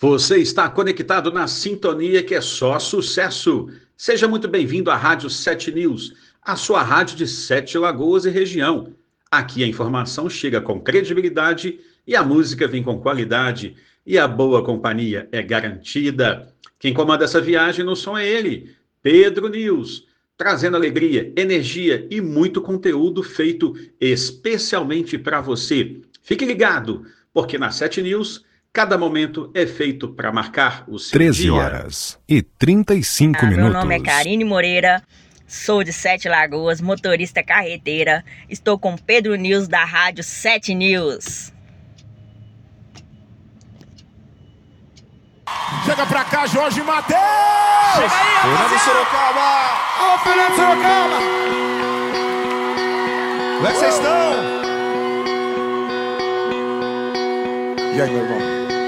Você está conectado na sintonia que é só sucesso. Seja muito bem-vindo à Rádio 7 News, a sua rádio de Sete Lagoas e região. Aqui a informação chega com credibilidade e a música vem com qualidade e a boa companhia é garantida. Quem comanda essa viagem no som é ele, Pedro News, trazendo alegria, energia e muito conteúdo feito especialmente para você. Fique ligado, porque na 7 News cada momento é feito para marcar o seu 13 dia. horas e 35 minutos. Meu nome é Karine Moreira, sou de Sete Lagoas, motorista carreteira. Estou com Pedro News da Rádio 7 News. Chega pra cá, Jorge Matheus! Chega aí, Fernando Sorocaba! Ô, Fernando Sorocaba! Como é que vocês estão? E aí, meu irmão?